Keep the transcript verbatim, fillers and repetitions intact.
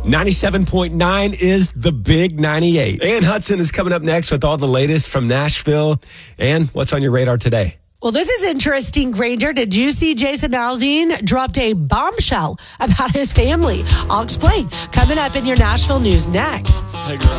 ninety-seven point nine is the big ninety-eight. Ann Hudson is coming up next with all the latest from Nashville. Ann, what's on your radar today? Well, this is interesting, Granger. Did you see Jason Aldean dropped a bombshell about his family? I'll explain. Coming up in your Nashville news next. Hey, girl.